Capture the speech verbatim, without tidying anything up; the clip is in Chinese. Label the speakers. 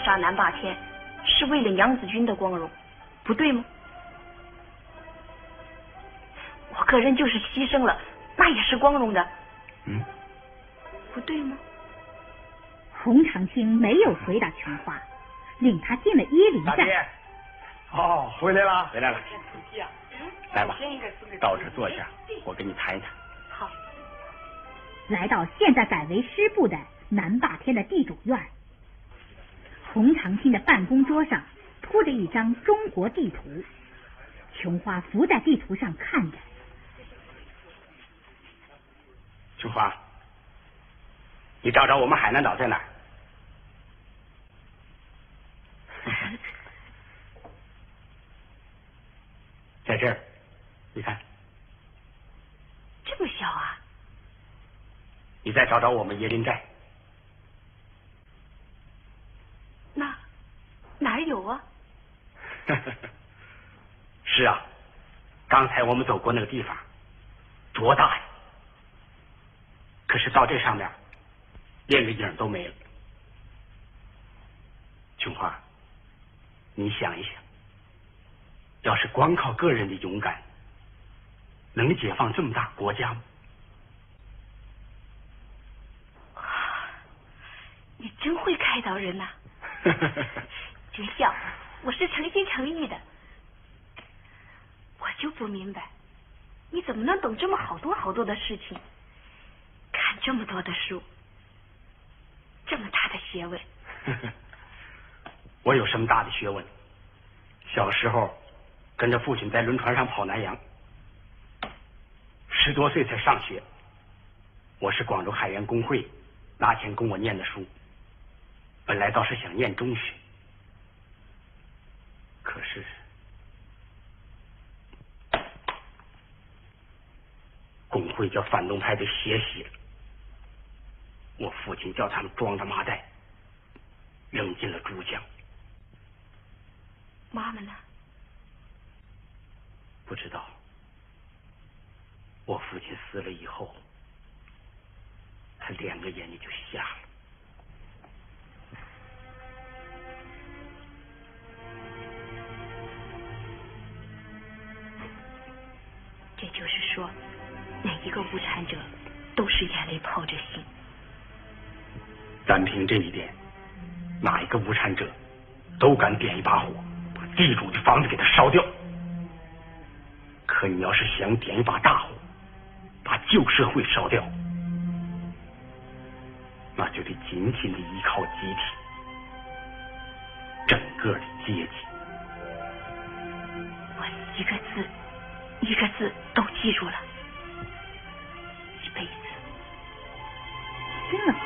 Speaker 1: 杀南霸天是为了娘子军的光荣，不对吗？我个人就是牺牲了，那也是光荣的。
Speaker 2: 嗯，
Speaker 1: 不对吗？
Speaker 3: 洪长青没有回答琼花，领他进了椰林寨。
Speaker 2: 哦，回来了，
Speaker 4: 回来了。来吧，到这坐下，我跟你谈一谈。
Speaker 1: 好。
Speaker 3: 来到现在改为师部的南霸天的地主院，洪长青的办公桌上铺着一张中国地图，琼花伏在地图上看着。
Speaker 4: 琼花，你找找我们海南岛在哪儿？在这儿，你看，
Speaker 1: 这么小啊！
Speaker 4: 你再找找我们椰林寨。
Speaker 1: 那哪儿有啊？
Speaker 4: 是啊，刚才我们走过那个地方，多大呀！可是到这上面，连个影都没了。琼花，你想一想，要是光靠个人的勇敢，能解放这么大国家吗？
Speaker 1: 你真会开导人呐、啊！军校，我是诚心诚意的。我就不明白，你怎么能懂这么好多好多的事情，看这么多的书，这么大的学问。
Speaker 4: 我有什么大的学问？小时候跟着父亲在轮船上跑南洋，十多岁才上学。我是广州海员工会拿钱供我念的书，本来倒是想念中学，可是工会叫反动派的血洗了，我父亲叫他们装着麻袋扔进了珠江。
Speaker 1: 妈妈呢？
Speaker 4: 不知道。我父亲死了以后，他两个眼睛就瞎了。
Speaker 1: 这就是说，每一个无产者都是眼泪泡着心。
Speaker 4: 单凭这一点，哪一个无产者都敢点一把火，把地主的房子给他烧掉。可你要是想点一把大火，把旧社会烧掉，那就得紧紧的依靠集体，整个的阶级。
Speaker 1: 我一个字一个字都记住了，一辈子。
Speaker 3: 听了